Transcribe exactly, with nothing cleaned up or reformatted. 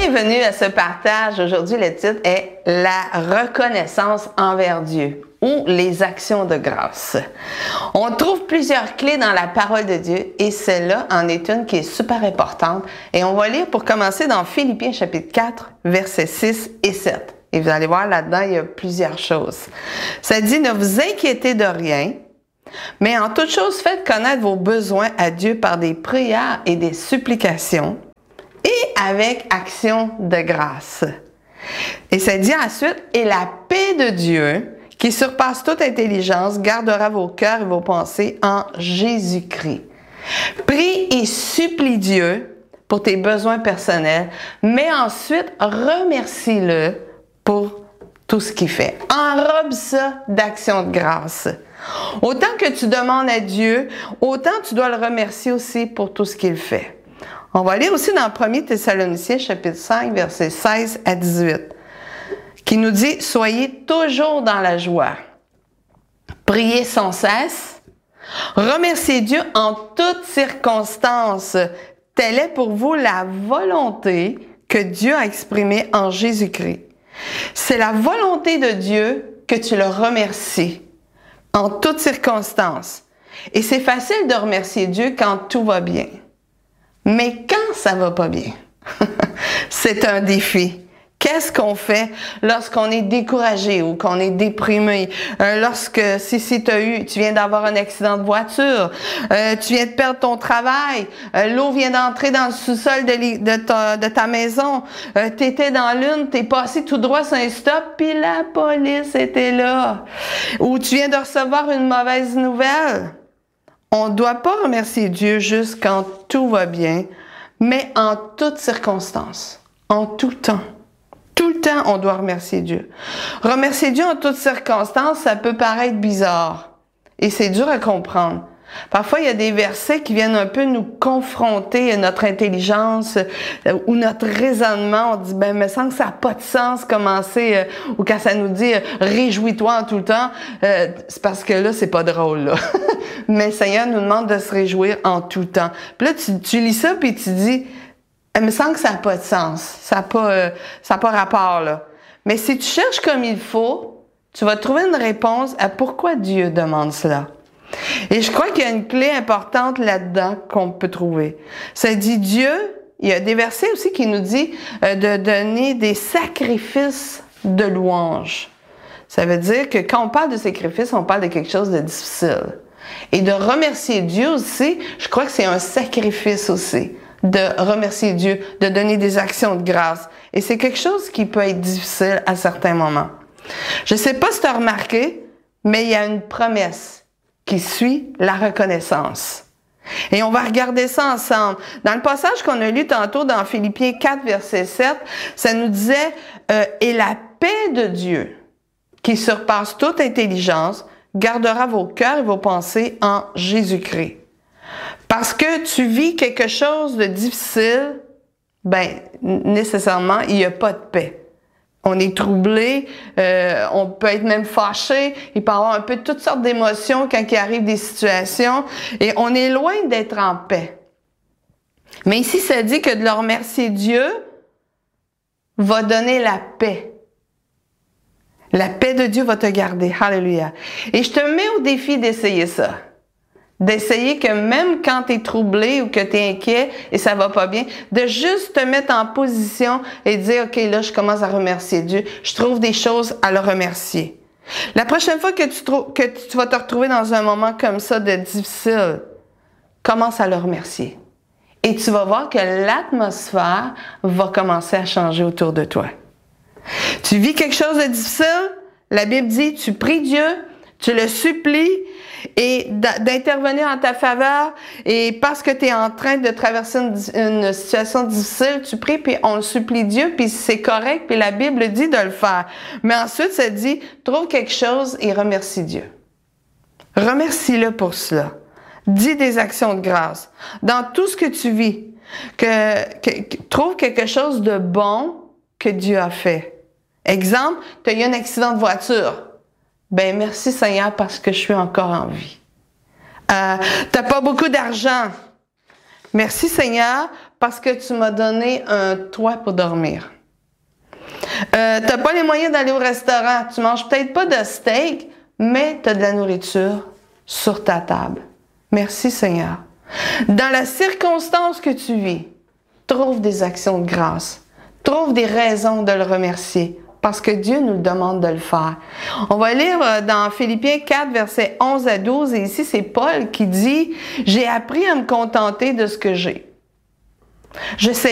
Bienvenue à ce partage. Aujourd'hui, le titre est « La reconnaissance envers Dieu » ou « Les actions de grâce ». On trouve plusieurs clés dans la parole de Dieu et celle-là en est une qui est super importante. Et on va lire pour commencer dans Philippiens chapitre quatre, versets six et sept. Et vous allez voir là-dedans, il y a plusieurs choses. Ça dit « Ne vous inquiétez de rien, mais en toute chose, faites connaître vos besoins à Dieu par des prières et des supplications, et avec action de grâce. » Et ça dit ensuite, « Et la paix de Dieu, qui surpasse toute intelligence, gardera vos cœurs et vos pensées en Jésus-Christ. » Prie et supplie Dieu pour tes besoins personnels, mais ensuite, remercie-le pour tout ce qu'il fait. Enrobe ça d'action de grâce. Autant que tu demandes à Dieu, autant tu dois le remercier aussi pour tout ce qu'il fait. On va lire aussi dans premier Thessaloniciens, chapitre cinq, versets seize à dix-huit, qui nous dit « Soyez toujours dans la joie, priez sans cesse, remerciez Dieu en toutes circonstances, telle est pour vous la volonté que Dieu a exprimée en Jésus-Christ. » C'est la volonté de Dieu que tu le remercies en toutes circonstances. Et c'est facile de remercier Dieu quand tout va bien. Mais quand ça va pas bien, c'est un défi. Qu'est-ce qu'on fait lorsqu'on est découragé ou qu'on est déprimé? Euh, lorsque, si, si tu as eu, tu viens d'avoir un accident de voiture, euh, tu viens de perdre ton travail, euh, l'eau vient d'entrer dans le sous-sol de, de, ta, de ta maison, euh, tu étais dans l'une, tu es passé tout droit sur un stop, puis la police était là. Ou tu viens de recevoir une mauvaise nouvelle. On ne doit pas remercier Dieu juste quand tout va bien, mais en toutes circonstances, en tout temps. Tout le temps, on doit remercier Dieu. Remercier Dieu en toutes circonstances, ça peut paraître bizarre. Et c'est dur à comprendre. Parfois, il y a des versets qui viennent un peu nous confronter à notre intelligence euh, ou notre raisonnement. On dit, ben, il me semble que ça n'a pas de sens commencer, euh, ou quand ça nous dit, euh, réjouis-toi en tout le temps, euh, c'est parce que là, c'est pas drôle, là. Mais le Seigneur nous demande de se réjouir en tout temps. Puis là, tu, tu lis ça, puis tu dis, il me semble que ça n'a pas de sens. Ça n'a pas, euh, ça n'a pas rapport, là. Mais si tu cherches comme il faut, tu vas trouver une réponse à pourquoi Dieu demande cela. Et je crois qu'il y a une clé importante là-dedans qu'on peut trouver. Ça dit Dieu, il y a des versets aussi qui nous dit euh, de donner des sacrifices de louange. Ça veut dire que quand on parle de sacrifice, on parle de quelque chose de difficile. Et de remercier Dieu aussi, je crois que c'est un sacrifice aussi. De remercier Dieu, de donner des actions de grâce. Et c'est quelque chose qui peut être difficile à certains moments. Je ne sais pas si tu as remarqué, mais il y a une promesse qui suit la reconnaissance. Et on va regarder ça ensemble. Dans le passage qu'on a lu tantôt dans Philippiens quatre, verset sept, ça nous disait euh, « Et la paix de Dieu, qui surpasse toute intelligence, gardera vos cœurs et vos pensées en Jésus-Christ. » Parce que tu vis quelque chose de difficile, ben nécessairement, il n'y a pas de paix. On est troublé, euh, on peut être même fâché, il peut y avoir un peu toutes sortes d'émotions quand il arrive des situations, et on est loin d'être en paix. Mais ici, ça dit que de le remercier Dieu va donner la paix. La paix de Dieu va te garder. Alléluia. Et je te mets au défi d'essayer ça. D'essayer que même quand tu es troublé ou que tu es inquiet et ça va pas bien, de juste te mettre en position et dire, OK, là, je commence à remercier Dieu. Je trouve des choses à le remercier. La prochaine fois que tu, trou- que tu vas te retrouver dans un moment comme ça de difficile, commence à le remercier. Et tu vas voir que l'atmosphère va commencer à changer autour de toi. Tu vis quelque chose de difficile, la Bible dit, tu pries Dieu, tu le supplies, et d'intervenir en ta faveur, et parce que tu es en train de traverser une, une situation difficile, tu pries, puis on le supplie Dieu, puis c'est correct, puis la Bible dit de le faire. Mais ensuite, ça dit, trouve quelque chose et remercie Dieu. Remercie-le pour cela. Dis des actions de grâce. Dans tout ce que tu vis, que, que, que trouve quelque chose de bon que Dieu a fait. Exemple, tu as eu un accident de voiture. Ben merci Seigneur parce que je suis encore en vie. Euh, tu n'as pas beaucoup d'argent. Merci Seigneur parce que tu m'as donné un toit pour dormir. Euh, tu n'as pas les moyens d'aller au restaurant. Tu manges peut-être pas de steak, mais tu as de la nourriture sur ta table. Merci Seigneur. Dans la circonstance que tu vis, trouve des actions de grâce. Trouve des raisons de le remercier. Parce que Dieu nous demande de le faire. On va lire dans Philippiens quatre, versets onze à douze, et ici c'est Paul qui dit « J'ai appris à me contenter de ce que j'ai. Je sais